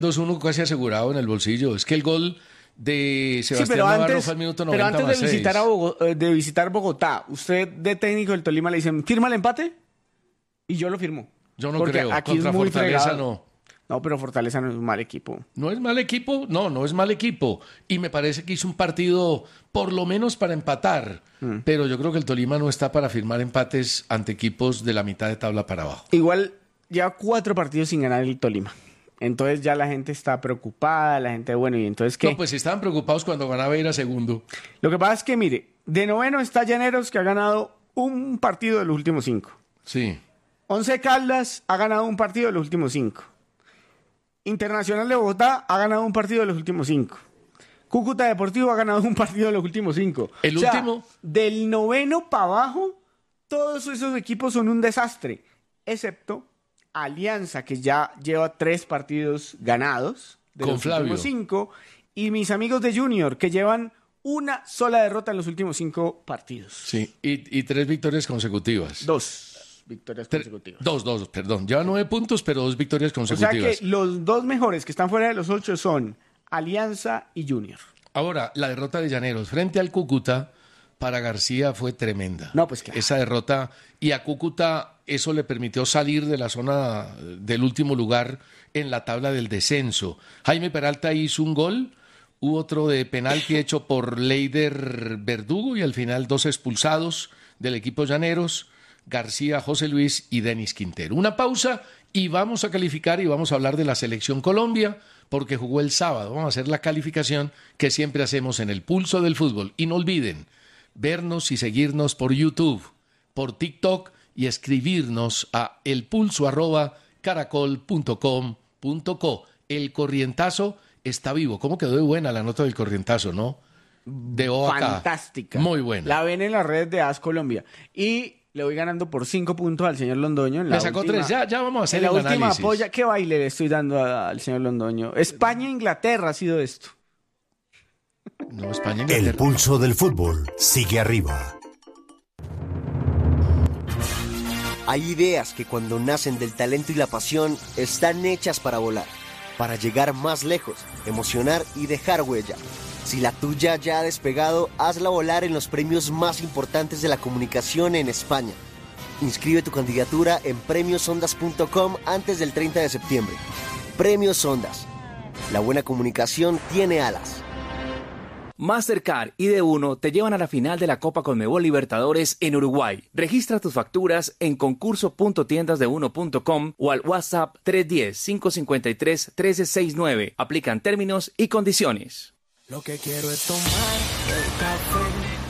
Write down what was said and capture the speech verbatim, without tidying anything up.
dos uno casi asegurado en el bolsillo. Es que el gol de Sebastián sí, pero Navarro antes, fue al minuto pero noventa antes más de visitar, a seis. Bogotá, de visitar Bogotá, usted de técnico del Tolima le dicen, ¿firma el empate? Y yo lo firmo. Yo no Porque creo. aquí Contra es muy Fortaleza fregado. no. No, pero Fortaleza no es un mal equipo. ¿No es mal equipo? No, no es mal equipo. Y me parece que hizo un partido por lo menos para empatar. Mm. Pero yo creo que el Tolima no está para firmar empates ante equipos de la mitad de tabla para abajo. Igual lleva cuatro partidos sin ganar el Tolima. Entonces ya la gente está preocupada, la gente, bueno, ¿y entonces qué? No, pues estaban preocupados cuando ganaba ir a segundo. Lo que pasa es que, mire, de noveno está Llaneros, que ha ganado un partido de los últimos cinco. Sí. Once Caldas ha ganado un partido de los últimos cinco. Internacional de Bogotá ha ganado un partido de los últimos cinco. Cúcuta Deportivo ha ganado un partido de los últimos cinco. El o sea, último. Del noveno para abajo, todos esos equipos son un desastre, excepto Alianza, que ya lleva tres partidos ganados de Con los Flavio. últimos cinco, y mis amigos de Junior, que llevan una sola derrota en los últimos cinco partidos. Sí, y, y tres victorias consecutivas. Dos victorias Tre- consecutivas. Dos, dos, perdón. Lleva nueve puntos, pero dos victorias O sea consecutivas. que los dos mejores que están fuera de los ocho son Alianza y Junior. Ahora, la derrota de Llaneros frente al Cúcuta para García fue tremenda. No, pues claro. Esa derrota, y a Cúcuta eso le permitió salir de la zona del último lugar en la tabla del descenso. Jaime Peralta hizo un gol, hubo otro de penalti hecho por Leider Verdugo y al final dos expulsados del equipo Llaneros, García, José Luis y Denis Quintero. Una pausa y vamos a calificar y vamos a hablar de la selección Colombia porque jugó el sábado. Vamos a hacer la calificación que siempre hacemos en el Pulso del Fútbol. Y no olviden vernos y seguirnos por YouTube, por TikTok y escribirnos a elpulso arroba caracol punto com punto co. El corrientazo está vivo. ¿Cómo quedó de buena la nota del corrientazo, no? De O a K. Fantástica. Muy buena. La ven en las redes de A S Colombia. Y le voy ganando por cinco puntos al señor Londoño. En la Le sacó última, tres. Ya, ya vamos a hacer en la el última análisis. polla. ¿Qué baile le estoy dando a- al señor Londoño? España-Inglaterra ha sido esto. No, España, El Inglaterra. pulso del fútbol sigue arriba. Hay ideas que cuando nacen del talento y la pasión están hechas para volar, para llegar más lejos, emocionar y dejar huella. Si la tuya ya ha despegado, hazla volar en los premios más importantes de la comunicación en España. Inscribe tu candidatura en premios ondas punto com antes del treinta de septiembre. Premios Ondas. La buena comunicación tiene alas. Mastercard y D uno te llevan a la final de la Copa Conmebol Libertadores en Uruguay. Registra tus facturas en concurso punto tiendas de uno punto com o al WhatsApp tres uno cero, cinco cinco tres, uno tres seis nueve. Aplican términos y condiciones. Lo que quiero es tomar el café